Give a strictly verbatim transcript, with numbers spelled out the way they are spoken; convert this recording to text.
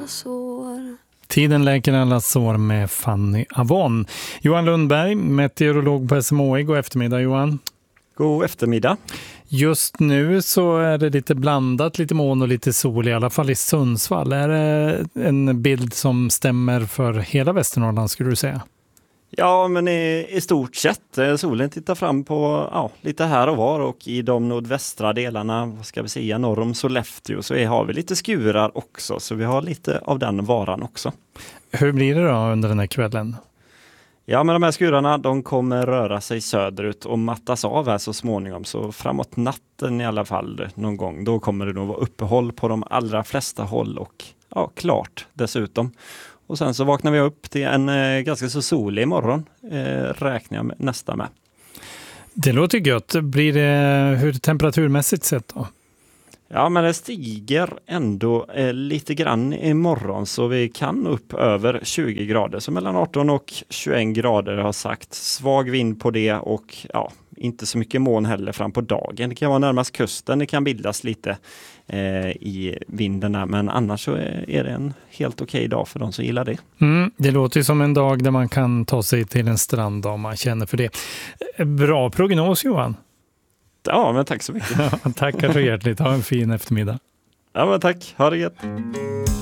alla sår. Tiden läker alla sår med Fanny Avon. Johan Lundberg, meteorolog på S M H I. God eftermiddag, Johan. God eftermiddag. Just nu så är det lite blandat, lite moln och lite sol, i alla fall i Sundsvall. Är det en bild som stämmer för hela Västernorrland, skulle du säga? Ja, men i, i stort sett. Solen tittar fram på ja, lite här och var, och i de nordvästra delarna, vad ska vi säga, norr om Sollefteå, så är, har vi lite skurar också. Så vi har lite av den varan också. Hur blir det då under den här kvällen? Ja, men de här skurarna, de kommer röra sig söderut och mattas av här så småningom. Så framåt natten i alla fall någon gång, då kommer det nog vara uppehåll på de allra flesta håll, och ja, klart dessutom. Och sen så vaknar vi upp till en eh, ganska så solig morgon, eh, räknar jag med, nästa med. Det låter gött. Blir det hur temperaturmässigt sett då? Ja, men det stiger ändå eh, lite grann imorgon, så vi kan upp över tjugo grader. Så mellan arton och tjugoett grader har sagt. Svag vind på det, och ja, inte så mycket moln heller fram på dagen. Det kan vara närmast kusten, det kan bildas lite eh, i vindarna, men annars så är, är det en helt okej dag för de som gillar det. Mm, det låter ju som en dag där man kan ta sig till en strand om man känner för det. Bra prognos, Johan. Ja, men tack så mycket. Tackar så hjärtligt. Ha en fin eftermiddag. Ja, men tack. Ha det gött.